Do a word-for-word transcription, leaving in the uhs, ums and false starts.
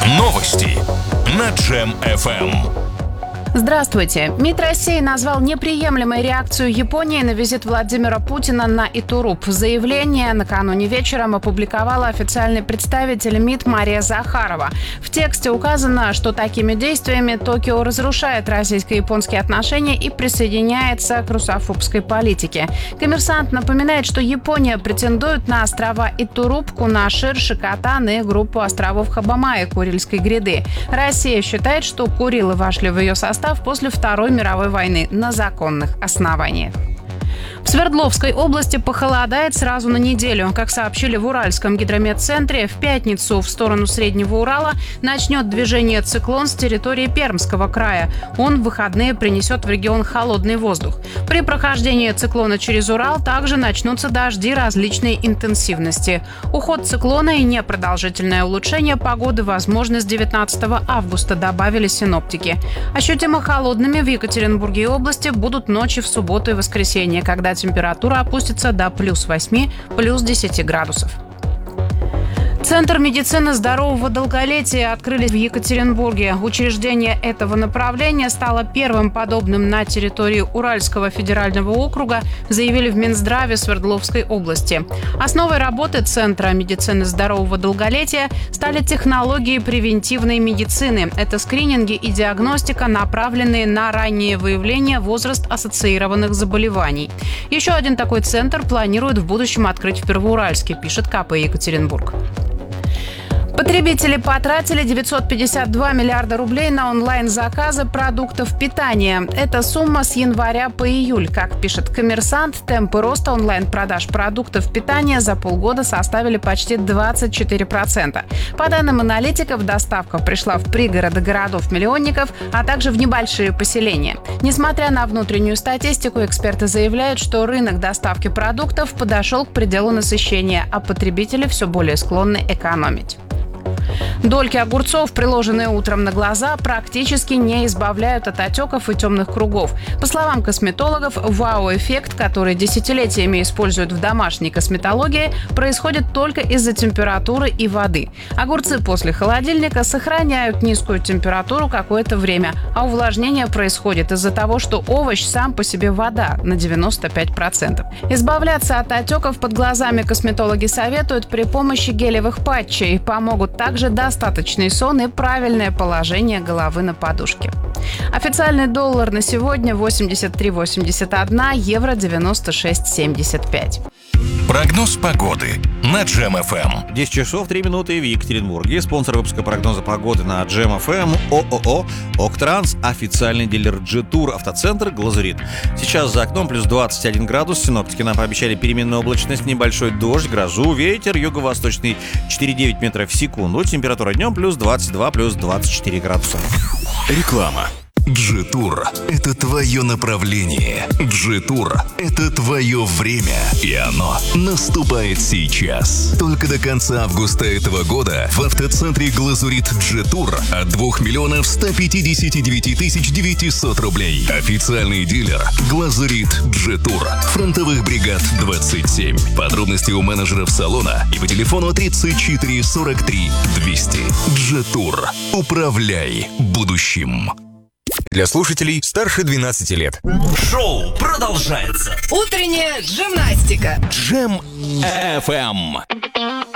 Новости на Джем эф эм. Здравствуйте. МИД России назвал неприемлемой реакцию Японии на визит Владимира Путина на Итуруп. Заявление накануне вечером опубликовала официальный представитель МИД Мария Захарова. В тексте указано, что такими действиями Токио разрушает российско-японские отношения и присоединяется к русофобской политике. Коммерсант напоминает, что Япония претендует на острова Итуруп, Кунашир, Шикотан и группу островов Хабамаи Курильской гряды. Россия считает, что Курилы вошли в ее состав после Второй мировой войны на законных основаниях. В Свердловской области похолодает сразу на неделю. Как сообщили в Уральском гидрометцентре, в пятницу в сторону Среднего Урала начнет движение циклон с территории Пермского края. Он в выходные принесет в регион холодный воздух. При прохождении циклона через Урал также начнутся дожди различной интенсивности. Уход циклона и непродолжительное улучшение погоды возможно с девятнадцатого августа, добавили синоптики. Ощутимо холодными в Екатеринбурге и области будут ночи в субботу и воскресенье, когда температура опустится до плюс восьми, плюс десяти градусов. Центр медицины здорового долголетия открыли в Екатеринбурге. Учреждение этого направления стало первым подобным на территории Уральского федерального округа, заявили в Минздраве Свердловской области. Основой работы Центра медицины здорового долголетия стали технологии превентивной медицины. Это скрининги и диагностика, направленные на раннее выявление возраст-ассоциированных заболеваний. Еще один такой центр планируют в будущем открыть в Первоуральске, пишет ка пэ Екатеринбург. Потребители потратили девятьсот пятьдесят два миллиарда рублей на онлайн-заказы продуктов питания. Это сумма с января по июль. Как пишет «Коммерсант», темпы роста онлайн-продаж продуктов питания за полгода составили почти двадцать четыре процента. По данным аналитиков, доставка пришла в пригороды городов-миллионников, а также в небольшие поселения. Несмотря на внутреннюю статистику, эксперты заявляют, что рынок доставки продуктов подошел к пределу насыщения, а потребители все более склонны экономить. Дольки огурцов, приложенные утром на глаза, практически не избавляют от отеков и темных кругов. По словам косметологов, вау-эффект, который десятилетиями используют в домашней косметологии, происходит только из-за температуры и воды. Огурцы после холодильника сохраняют низкую температуру какое-то время, а увлажнение происходит из-за того, что овощ сам по себе вода на девяносто пять процентов. Избавляться от отеков под глазами косметологи советуют при помощи гелевых патчей. Помогут также достаточный сон и правильное положение головы на подушке. Официальный доллар на сегодня восемьдесят три восемьдесят один, евро девяносто шесть семьдесят пять. Прогноз погоды на Джем эф эм. десять часов три минуты в Екатеринбурге. Спонсор выпуска прогноза погоды на Джем эф эм ООО «Октранс», официальный дилер G-Tour, автоцентр «Глазурит». Сейчас за окном плюс двадцать один градус. Синоптики нам пообещали переменную облачность, небольшой дождь, грозу, ветер юго-восточный четыре целых девять десятых метра в секунду. Температура днем плюс двадцать два, плюс двадцать четыре градуса. Реклама. G-Tour – это твое направление. G-Tour – это твое время. И оно наступает сейчас. Только до конца августа этого года в автоцентре «Глазурит» G-Tour от двух миллионов ста пятидесяти девяти тысяч девятисот рублей. Официальный дилер «Глазурит» G-Tour. Фронтовых бригад двадцать семь. Подробности у менеджеров салона и по телефону тридцать четыре сорок три двести. G-Tour. Управляй будущим. Для слушателей старше двенадцати лет. Шоу продолжается. Утренняя джимнастика. Джем эф эм.